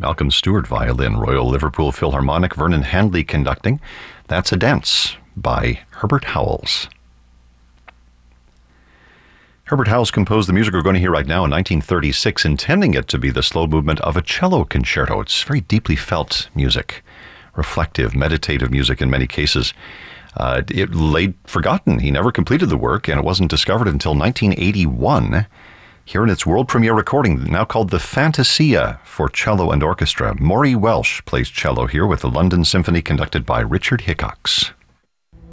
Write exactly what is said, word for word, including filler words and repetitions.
Malcolm Stewart violin, Royal Liverpool Philharmonic, Vernon Handley conducting. That's A Dance by Herbert Howells. Herbert Howells composed the music we're going to hear right now in nineteen thirty-six, intending it to be the slow movement of a cello concerto. It's very deeply felt music, reflective, meditative music in many cases. Uh, it lay forgotten. He never completed the work, and it wasn't discovered until nineteen eighty-one. Here in its world premiere recording, now called the Fantasia for Cello and Orchestra. Maury Welsh plays cello here with the London Symphony conducted by Richard Hickox.